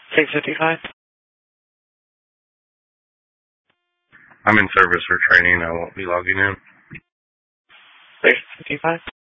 655. I'm in service for training. I won't be logging in. 655.